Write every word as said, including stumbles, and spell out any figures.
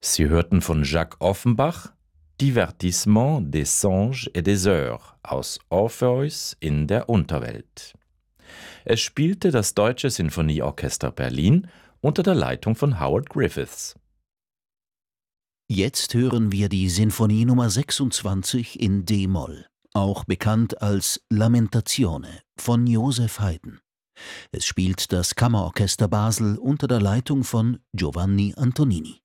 Sie hörten von Jacques Offenbach Divertissement des Songes et des Heures aus Orpheus in der Unterwelt. Es spielte das Deutsche Sinfonieorchester Berlin unter der Leitung von Howard Griffiths. Jetzt hören wir die Sinfonie Nummer sechsundzwanzig in D-Moll, auch bekannt als Lamentazione von Joseph Haydn. Es spielt das Kammerorchester Basel unter der Leitung von Giovanni Antonini.